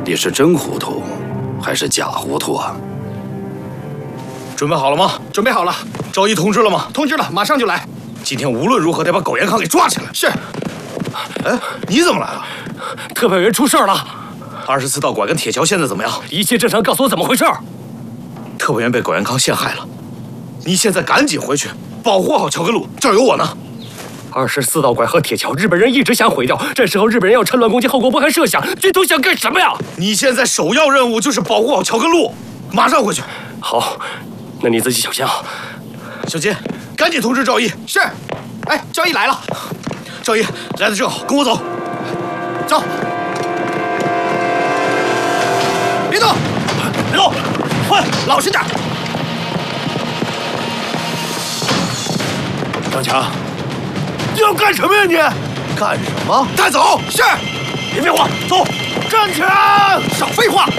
你是真糊涂，还是假糊涂啊？ 准备好了吗？ 准备好了。 赵毅通知了吗？ 通知了，马上就来。 今天无论如何得把苟延康给抓起来。 是。 哎，你怎么来了？ 特派员出事了。 24道拐跟铁桥现在怎么样？ 一切正常，告诉我怎么回事。 特派员被苟延康陷害了，你现在赶紧回去，保护好桥根路，这儿有我呢。 24道拐和铁桥，日本人一直想毁掉，这时候日本人要趁乱攻击，后果不堪设想。军统想干什么呀？ 你现在首要任务就是保护好桥根路，马上回去。 好，那你自己小心啊。 小金，赶紧通知赵毅。 是。哎，赵毅来了。 赵毅来的正好，跟我走。 走。 别动！ 别动！快， 老实点！ 张强，你要干什么呀你？ 干什么？ 带走！ 是。 别废话，走！ 站起来！少废话！